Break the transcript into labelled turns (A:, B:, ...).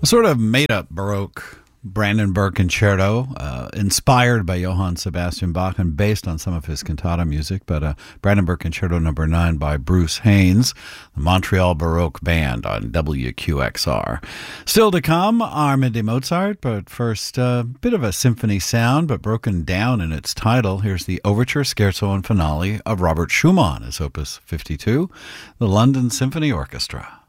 A: A sort of made-up Baroque Brandenburg Concerto, inspired by Johann Sebastian Bach and based on some of his cantata music, but Brandenburg Concerto Number 9 by Bruce Haynes, the Montreal Baroque Band on WQXR. Still to come, Armand de Mozart, but first, a bit of a symphony sound, but broken down in its title. Here's the Overture, Scherzo, and Finale of Robert Schumann, as Opus 52, the London Symphony Orchestra.